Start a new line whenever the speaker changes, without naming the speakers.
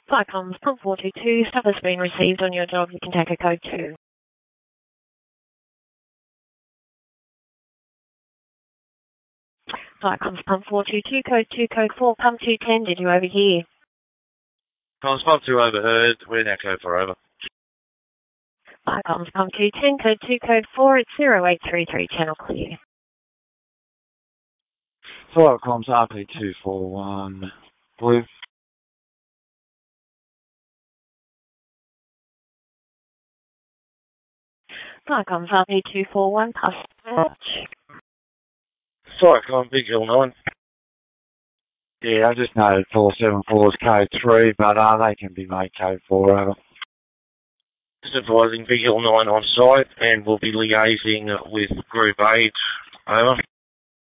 Viacom's pump 422, stuff has been received on your job. You can take a code 2. Viacom's pump 422, code 2, code 4, pump 210, did you overhear?
Comms pump 2 overheard, we're now code 4 over.
Viacom's pump 210, code 2, code 4, it's 0833, channel clear.
Viacom's RP241, blue.
Viacom's RP241, pass.
Viacom, Big Hill 9.
Yeah, I just know 474 is code 3, but they can be made code 4 over.
Just advising Big Hill 9 on site, and we'll be liaising with Group 8. Over.